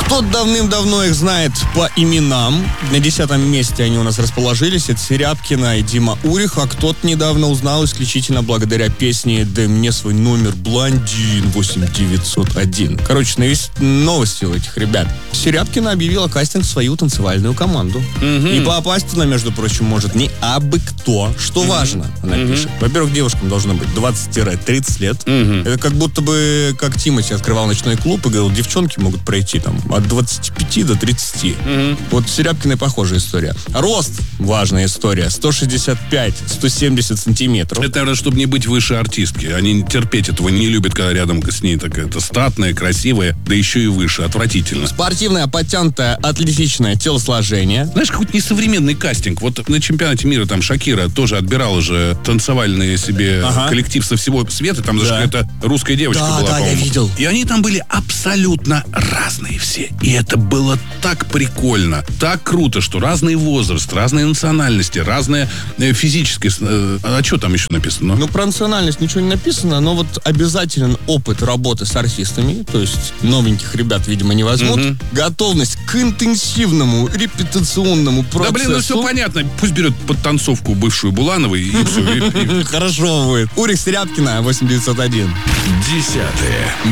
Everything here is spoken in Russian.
Кто давным-давно их знает по именам. На 10-м месте они у нас расположились. Это Серябкина и Дима Урих. А кто-то недавно узнал исключительно благодаря песне «Дай мне свой номер, блондин 8901». Короче, новости у этих ребят. Серябкина объявила кастинг в свою танцевальную команду. И попасть туда, между прочим, может не абы кто. Что важно, она пишет. Во-первых, девушкам должно быть 20-30 лет. Это как будто бы, как Тимати открывал ночной клуб и говорил, девчонки могут пройти там от 25 до 30. Вот Серябкиной похожая история. Рост – важная история. 165-170 сантиметров. Это, наверное, чтобы не быть выше артистки. Они терпеть этого не любят, когда рядом с ней такая-то статная, красивая, да еще и выше. Отвратительно. Спортивное, подтянутое, атлетичное телосложение. Знаешь, какой-то несовременный кастинг. Вот на чемпионате мира там Шакира тоже отбирала же танцевальный себе коллектив со всего света. Там даже какая-то русская девочка была, по-моему. я видел. И они там были абсолютно разные все. И это было так прикольно, так круто, что разный возраст, разные национальности, разные физические... А что там еще написано? Ну, про национальность ничего не написано, но вот обязателен опыт работы с артистами, то есть новеньких ребят, видимо, не возьмут. Готовность к интенсивному репетиционному процессу. Да, блин, ну все понятно. Пусть берет подтанцовку бывшую Булановой и все. Хорошо будет. Урих, Серябкина, 8901. 10.